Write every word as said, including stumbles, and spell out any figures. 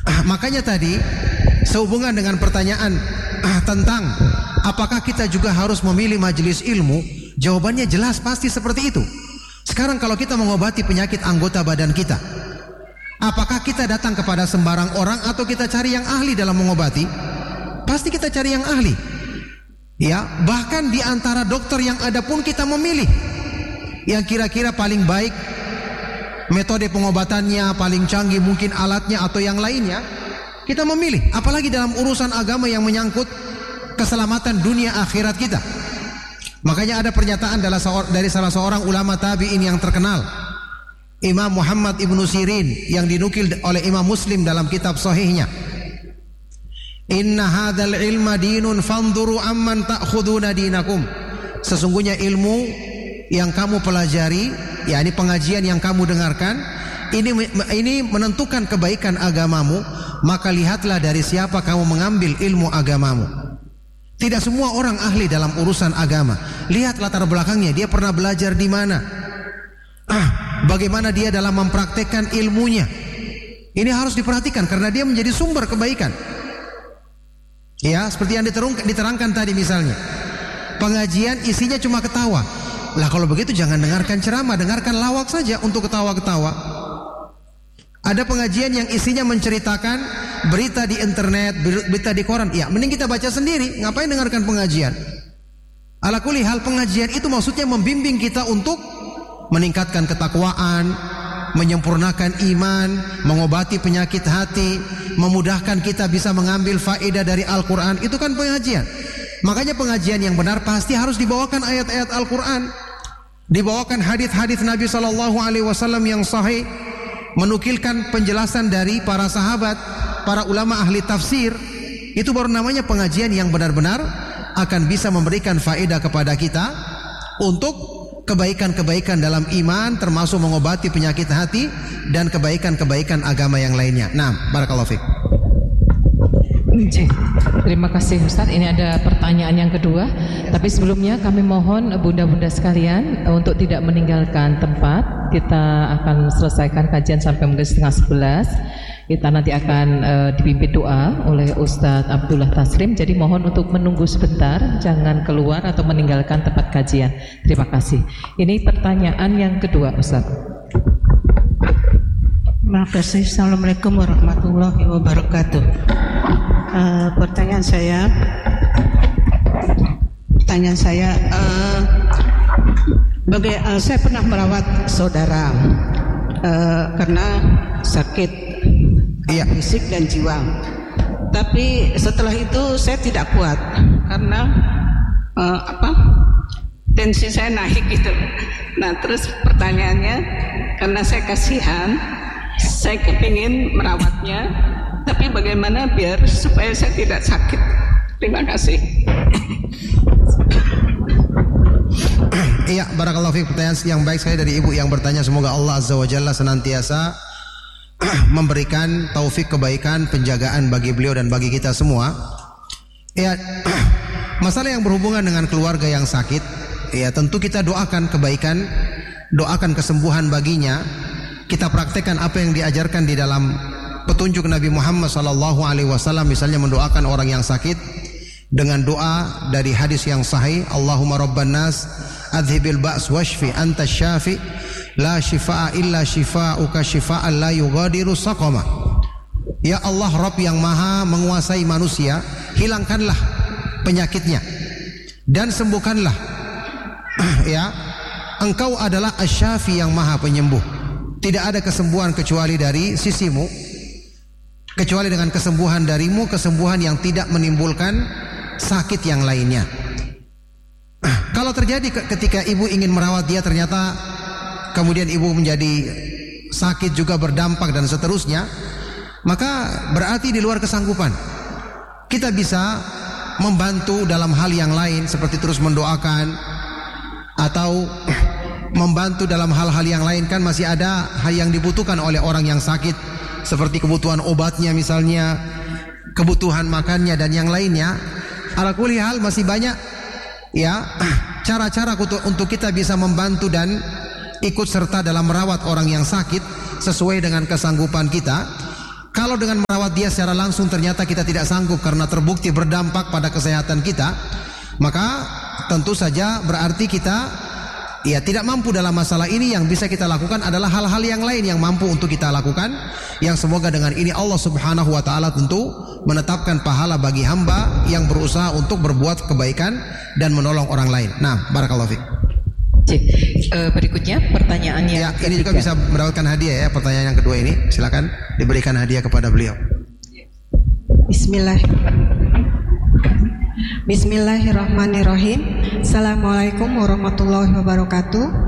Ah, makanya tadi sehubungan dengan pertanyaan ah, tentang apakah kita juga harus memilih majelis ilmu, jawabannya jelas pasti seperti itu. Sekarang kalau kita mengobati penyakit anggota badan kita, apakah kita datang kepada sembarang orang atau kita cari yang ahli dalam mengobati? Pasti kita cari yang ahli. Ya, bahkan di antara dokter yang ada pun kita memilih yang kira-kira paling baik, metode pengobatannya paling canggih, mungkin alatnya atau yang lainnya, kita memilih. Apalagi dalam urusan agama yang menyangkut keselamatan dunia akhirat kita. Makanya ada pernyataan dari salah seorang ulama tabi'in yang terkenal, Imam Muhammad ibnu Sirin, yang dinukil oleh Imam Muslim dalam kitab sahihnya. Inna hadzal ilma dinun fanduru amman ta'khuduna dinakum. Sesungguhnya ilmu yang kamu pelajari, yakni pengajian yang kamu dengarkan, ini ini menentukan kebaikan agamamu, maka lihatlah dari siapa kamu mengambil ilmu agamamu. Tidak semua orang ahli dalam urusan agama. Lihat latar belakangnya, dia pernah belajar di mana, ah, bagaimana dia dalam mempraktekkan ilmunya. Ini harus diperhatikan karena dia menjadi sumber kebaikan. Ya, seperti yang diterangkan tadi misalnya, pengajian isinya cuma ketawa. Lah kalau begitu jangan dengarkan ceramah, dengarkan lawak saja untuk ketawa-ketawa. Ada pengajian yang isinya menceritakan berita di internet, berita di koran. Ya, mending kita baca sendiri, ngapain dengarkan pengajian? Ala kulli hal, pengajian itu maksudnya membimbing kita untuk meningkatkan ketakwaan, menyempurnakan iman, mengobati penyakit hati, memudahkan kita bisa mengambil faedah dari Al-Quran. Itu kan pengajian. Makanya pengajian yang benar pasti harus dibawakan ayat-ayat Al-Quran, dibawakan hadis-hadis Nabi Shallallahu Alaihi Wasallam yang sahih, menukilkan penjelasan dari para sahabat, para ulama ahli tafsir. Itu baru namanya pengajian yang benar-benar akan bisa memberikan faedah kepada kita untuk kebaikan-kebaikan dalam iman, termasuk mengobati penyakit hati dan kebaikan-kebaikan agama yang lainnya. Nah, barakallahu fiik. Terima kasih Ustaz. Ini ada pertanyaan yang kedua. Tapi sebelumnya kami mohon bunda-bunda sekalian untuk tidak meninggalkan tempat. Kita akan selesaikan kajian sampai mungkin setengah sebelas. Kita nanti akan uh, dipimpin doa oleh Ustadz Abdullah Taslim. Jadi mohon untuk menunggu sebentar, jangan keluar atau meninggalkan tempat kajian. Terima kasih. Ini pertanyaan yang kedua Ustadz. Terima kasih. Assalamualaikum warahmatullahi wabarakatuh. Uh, pertanyaan saya, pertanyaan saya, uh, baga- uh, saya pernah merawat saudara uh, karena sakit iya. fisik dan jiwa. Tapi setelah itu saya tidak kuat karena uh, apa? Tensi saya naik gitu. Nah, terus pertanyaannya, karena saya kasihan, saya kepingin merawatnya. Tapi bagaimana biar supaya saya tidak sakit? Terima kasih. Iya, barakallahu fiik. Pertanyaan yang baik sekali dari ibu yang bertanya. Semoga Allah Azza wa Jalla senantiasa memberikan taufik kebaikan, penjagaan bagi beliau dan bagi kita semua. Ya, masalah yang berhubungan dengan keluarga yang sakit, ya tentu kita doakan kebaikan, doakan kesembuhan baginya. Kita praktekkan apa yang diajarkan di dalam petunjuk Nabi Muhammad sallallahu alaihi wasallam, misalnya mendoakan orang yang sakit dengan doa dari hadis yang sahih, Allahumma rabban nas adhibil ba's washfi anta syafi la shifaa illa shifaa'uka shifaa'an la yughadiru saqama. Ya Allah, Rabb yang maha menguasai manusia, hilangkanlah penyakitnya dan sembuhkanlah. Ya, Engkau adalah asy-syafi yang maha penyembuh. Tidak ada kesembuhan kecuali dari sisimu, kecuali dengan kesembuhan darimu, kesembuhan yang tidak menimbulkan sakit yang lainnya. Kalau terjadi ketika ibu ingin merawat dia, ternyata kemudian ibu menjadi sakit juga berdampak dan seterusnya, maka berarti di luar kesanggupan. Kita bisa membantu dalam hal yang lain, seperti terus mendoakan atau membantu dalam hal-hal yang lain. Kan masih ada hal yang dibutuhkan oleh orang yang sakit, seperti kebutuhan obatnya misalnya, kebutuhan makannya dan yang lainnya. Ala kulli hal masih banyak ya cara-cara untuk kita bisa membantu dan ikut serta dalam merawat orang yang sakit sesuai dengan kesanggupan kita. Kalau dengan merawat dia secara langsung ternyata kita tidak sanggup karena terbukti berdampak pada kesehatan kita, maka tentu saja berarti kita ya tidak mampu dalam masalah ini. Yang bisa kita lakukan adalah hal-hal yang lain yang mampu untuk kita lakukan, yang semoga dengan ini Allah Subhanahu wa taala tentu menetapkan pahala bagi hamba yang berusaha untuk berbuat kebaikan dan menolong orang lain. Nah, barakallahu fiik. Cik, uh, berikutnya pertanyaannya. Ya, ini juga bisa mendapatkan hadiah ya, pertanyaan yang kedua ini. Silakan diberikan hadiah kepada beliau. Bismillah. Bismillahirrahmanirrahim. Assalamualaikum warahmatullahi wabarakatuh.